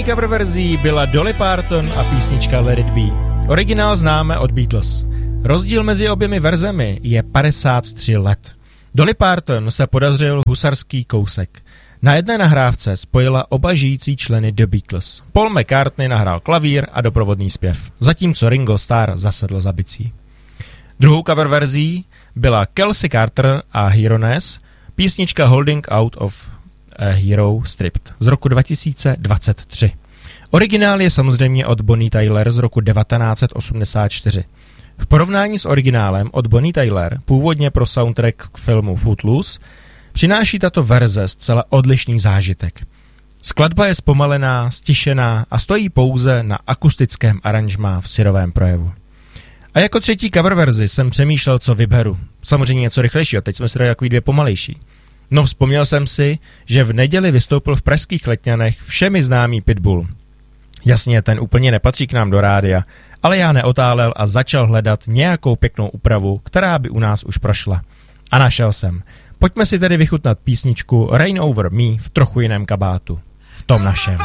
První cover verzí byla Dolly Parton a písnička Let It Be. Originál známe od Beatles. Rozdíl mezi oběmi verzemi je 53 let. Dolly Parton se podařil husarský kousek. Na jedné nahrávce spojila oba žijící členy The Beatles. Paul McCartney nahrál klavír a doprovodný zpěv, zatímco Ringo Starr zasedl za bicí. Druhou cover verzí byla Kelsey Carter a Hero-Ness, písnička Holding Out of a Hero Stripped z roku 2023. Originál je samozřejmě od Bonnie Tyler z roku 1984. V porovnání s originálem od Bonnie Tyler, původně pro soundtrack k filmu Footloose, přináší tato verze zcela odlišný zážitek. Skladba je zpomalená, stišená a stojí pouze na akustickém aranžmá v syrovém projevu. A jako třetí cover verzi jsem přemýšlel, co vyberu. Samozřejmě něco rychlejšího, teď jsme si dali takový dvě pomalejší. No, vzpomněl jsem si, že v neděli vystoupil v pražských Letňanech všemi známý Pitbull. Jasně, ten úplně nepatří k nám do rádia, ale já neotálel a začal hledat nějakou pěknou úpravu, která by u nás už prošla. A našel jsem. Pojďme si tedy vychutnat písničku Rain Over Me v trochu jiném kabátu. V tom našem.